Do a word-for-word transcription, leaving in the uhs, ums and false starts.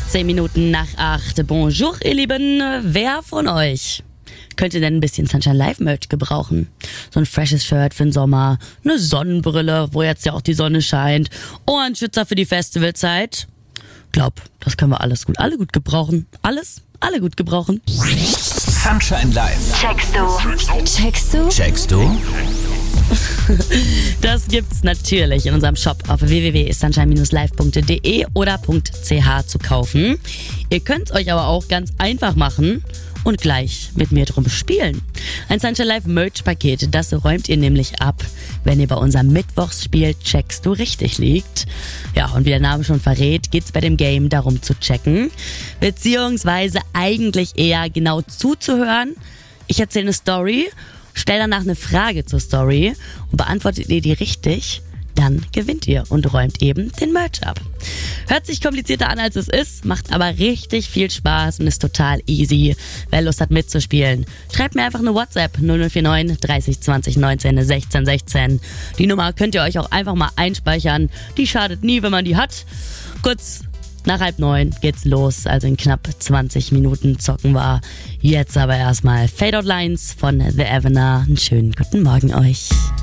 zehn Minuten nach acht. Bonjour, ihr Lieben. Wer von euch könnte denn ein bisschen Sunshine Live Merch gebrauchen? So ein freshes Shirt für den Sommer, eine Sonnenbrille, wo jetzt ja auch die Sonne scheint, Ohrenschützer für die Festivalzeit. Glaub, das können wir alles gut, alle gut gebrauchen. Alles, alle gut gebrauchen. Sunshine Live. Checkst du? Checkst du? Checkst du? Das gibt's natürlich in unserem Shop auf w w w punkt sunshine dash live punkt d e oder .ch zu kaufen. Ihr könnt euch aber auch ganz einfach machen und gleich mit mir drum spielen. Ein Sunshine Live Merch Paket, das räumt ihr nämlich ab, wenn ihr bei unserem Mittwochsspiel Checkst du richtig liegt. Ja, und wie der Name schon verrät, geht's bei dem Game darum zu checken, beziehungsweise eigentlich eher genau zuzuhören. Ich erzähle eine Story, stell danach eine Frage zur Story und beantwortet ihr die richtig, dann gewinnt ihr und räumt eben den Merch ab. Hört sich komplizierter an, als es ist, macht aber richtig viel Spaß und ist total easy. Wer Lust hat mitzuspielen, schreibt mir einfach eine WhatsApp null null vier neun dreißig zwanzig neunzehn sechzehn sechzehn. Die Nummer könnt ihr euch auch einfach mal einspeichern. Die schadet nie, wenn man die hat. Kurz nach halb neun geht's los, also in knapp zwanzig Minuten zocken wir. Jetzt aber erstmal Fade Out Lines von The Evener. Einen schönen guten Morgen euch.